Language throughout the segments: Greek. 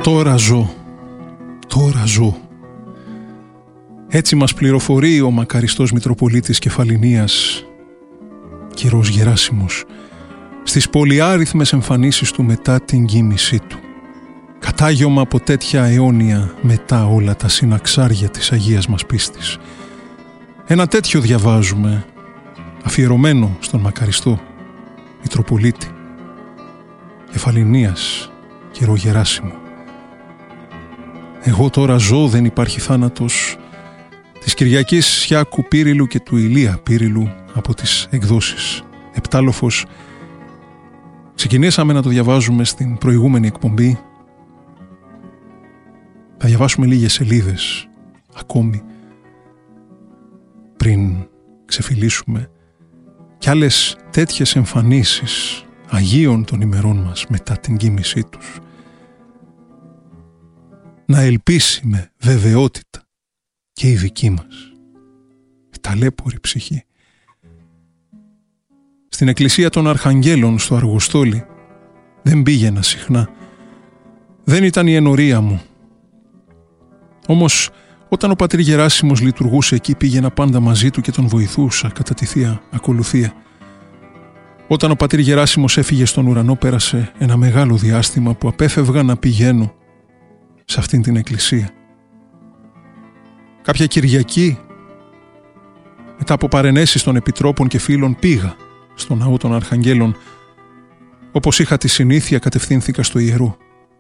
Τώρα ζω. Έτσι μας πληροφορεί ο μακαριστός Μητροπολίτης Κεφαληνίας, κυρός Γεράσιμος, στις πολυάριθμες εμφανίσεις του μετά την κοίμησή του. Κατάγιωμα από τέτοια αιώνια μετά όλα τα συναξάρια της Αγίας μας πίστης. Ένα τέτοιο διαβάζουμε, αφιερωμένο στον μακαριστό Μητροπολίτη Κεφαληνίας, κύριο Γεράσιμο. Εγώ τώρα ζω, δεν υπάρχει θάνατος, της Κυριακής Σιάκου Πύριλου και του Ηλία Πύριλου από τις εκδόσεις Επτάλοφος. Ξεκινήσαμε να το διαβάζουμε στην προηγούμενη εκπομπή. Θα διαβάσουμε λίγες σελίδες ακόμη πριν ξεφυλίσουμε κι άλλες τέτοιες εμφανίσεις Αγίων των ημερών μας μετά την κοίμησή τους. Να ελπίσει με βεβαιότητα και η δική μας η ταλέπορη ψυχή. Στην εκκλησία των Αρχαγγέλων στο Αργοστόλι δεν πήγαινα συχνά. Δεν ήταν η ενορία μου. Όμως όταν ο πατήρ Γεράσιμος λειτουργούσε εκεί, πήγαινα πάντα μαζί του και τον βοηθούσα κατά τη Θεία Ακολουθία. Όταν ο πατήρ Γεράσιμος έφυγε στον ουρανό, πέρασε ένα μεγάλο διάστημα που απέφευγα να πηγαίνω σε αυτήν την εκκλησία. Κάποια Κυριακή, μετά από παρενέσεις των επιτρόπων και φίλων, πήγα στο ναό των Αρχαγγέλων. Όπως είχα τη συνήθεια, κατευθύνθηκα στο ιερό.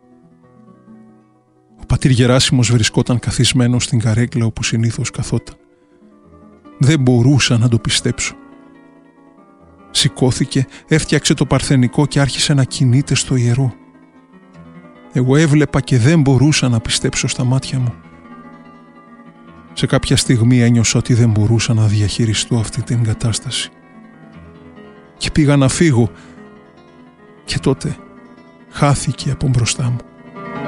Ο πατήρ Γεράσιμος βρισκόταν καθισμένος στην καρέκλα όπου συνήθως καθόταν. Δεν μπορούσα να το πιστέψω. Σηκώθηκε, έφτιαξε το παρθενικό και άρχισε να κινείται στο ιερό. Εγώ έβλεπα και δεν μπορούσα να πιστέψω στα μάτια μου. Σε κάποια στιγμή ένιωσα ότι δεν μπορούσα να διαχειριστώ αυτή την κατάσταση. Και πήγα να φύγω και τότε χάθηκε από μπροστά μου.